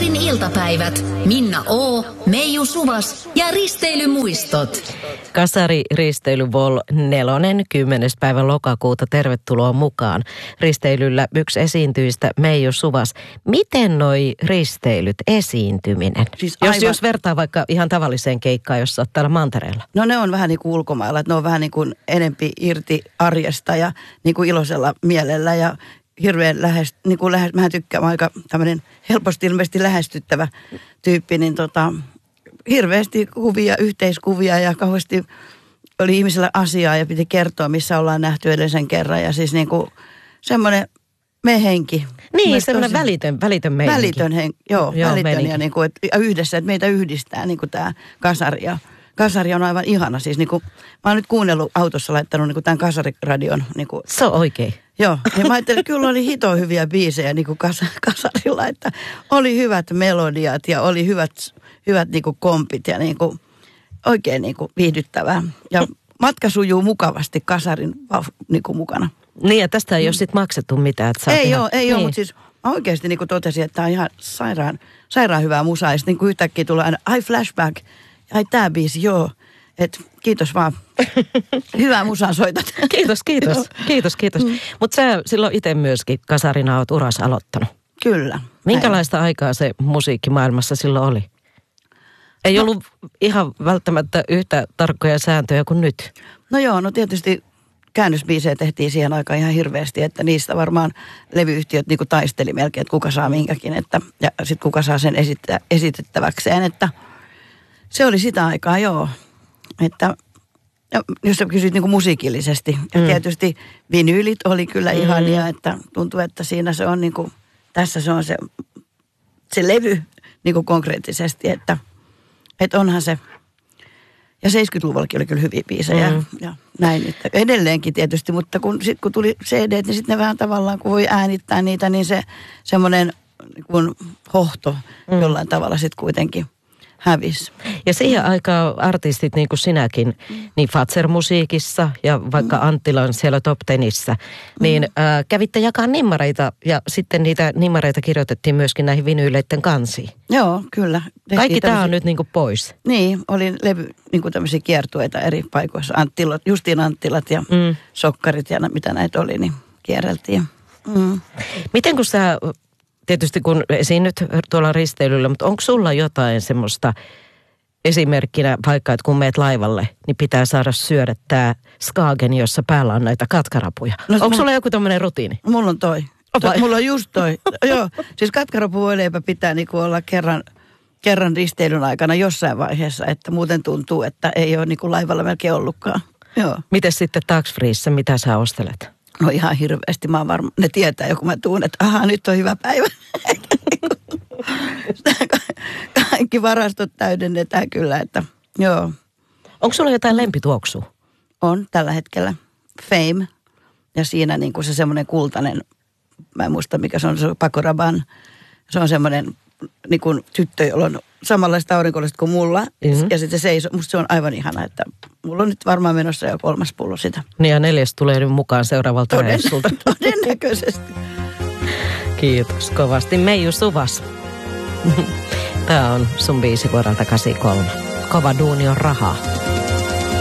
Kasarin iltapäivät. Minna O, Meiju Suvas ja risteilymuistot. Kasari Risteily Vol 4. 10. päivä lokakuuta. Tervetuloa mukaan. Risteilyllä yksi esiintyjistä Meiju Suvas. Miten noi risteilyt, esiintyminen? Siis jos vertaa vaikka ihan tavalliseen keikkaan, jos sä oot täällä mantereella. No ne on vähän niin kuin ulkomailla, että ne on vähän niin kuin enempi irti arjesta ja niin kuin iloisella mielellä ja hirveän mä tykkään aika tämmöinen helposti ilmeisesti lähestyttävä tyyppi, niin hirveästi kuvia, yhteiskuvia ja kauheasti oli ihmisellä asiaa ja piti kertoa, missä ollaan nähty edellisen kerran ja siis niin kuin semmoinen henki. Niin, semmoinen välitön meininki. Välitön ja, niin kuin, ja yhdessä, että meitä yhdistää niin kuin tämä kasari ja kasari on aivan ihana. Siis niin kuin, mä oon nyt kuunnellut autossa laittanut niin kuin tämän kasariradion. Niin kuin, se on oikein. Joo, ja mä ajattelin, että kyllä oli hito hyviä biisejä niin kuin kasarilla, että oli hyvät melodiat ja oli hyvät niin kuin kompit ja niin kuin, oikein niin kuin viihdyttävää. Ja matka sujuu mukavasti kasarin niin kuin mukana. Niin, ja tästä ei ole sitten maksettu mitään. Että ei ole, mutta siis oikeasti niin kuin totesin, että tämä on ihan sairaan hyvää musaa. Ja sitten niin yhtäkkiä tulee aina, flashback, tää biisi, joo. Et kiitos vaan. Hyvää musaa soitat. Kiitos. Mutta sä silloin itse myöskin kasarina oot uras aloittanut. Kyllä. Minkälaista aikaa se musiikkimaailmassa silloin oli? Ei ollut ihan välttämättä yhtä tarkkoja sääntöjä kuin nyt. No joo, tietysti käännösbiisejä tehtiin siihen aikaan ihan hirveästi, että niistä varmaan levyyhtiöt niin kuin taisteli melkein, että kuka saa minkäkin, ja sitten kuka saa sen esitettäväkseen, että se oli sitä aikaa, joo. Että jos sä kysyt niin kuin musiikillisesti, ja tietysti vinyylit oli kyllä ihania, että tuntuu, että siinä se on niin kuin, tässä se on se levy niin kuin konkreettisesti, että onhan se, ja 70-luvullakin oli kyllä hyviä biisejä ja näin, että edelleenkin tietysti, mutta kun tuli CD, niin sitten ne vähän tavallaan, kun voi äänittää niitä, niin se semmoinen niin kuin hohto jollain tavalla sitten kuitenkin hävisi. Ja siihen aikaan artistit niin kuin sinäkin, niin Fazer-musiikissa ja vaikka Anttilan siellä Top Tenissä, niin kävitte jakaa nimmareita ja sitten niitä nimmareita kirjoitettiin myöskin näihin vinyyleiden kansiin. Joo, kyllä. Kaikki tämä on nyt niin kuin pois. Niin, oli niin kuin tämmöisiä kiertueita eri paikoissa. Justiin Anttilat ja Sokkarit ja mitä näitä oli, niin kierreltiin. Miten kun sä... Tietysti kun esiinnyt tuolla risteilyllä, mutta onko sulla jotain semmoista esimerkkinä, vaikka että kun meet laivalle, niin pitää saada syödä tämä skagen, jossa päällä on näitä katkarapuja. No, onko sulla joku tämmöinen rutiini? Mulla on toi. Mulla on just toi. Joo, siis katkarapuvoileipä pitää niinku olla kerran risteilyn aikana jossain vaiheessa, että muuten tuntuu, että ei ole niinku laivalla melkein ollutkaan. Joo. Miten sitten tax-freeissä, mitä sä ostelet? No ihan hirveästi. Mä oon varma, ne tietää jo, kun mä tuun, että nyt on hyvä päivä. Kaikki varastot täydennetään kyllä, että joo. Onko sulla jotain lempituoksua? On tällä hetkellä. Fame. Ja siinä niin kuin se semmoinen kultainen, mä en muista mikä se on Paco Rabanne. Se on semmoinen niin kuin tyttö, jolla on samanlaista aurinkollista kuin mulla. Ja sitten se seisoo. Musta se on aivan ihana, että mulla on nyt varmaan menossa jo 3. pullo sitä. Niin ja 4. tulee nyt mukaan seuraavalta reissulta. Todennäköisesti. Kiitos kovasti. Meiju Suvas. Tämä on sun biisi vuodelta 83. Kova duuni on rahaa.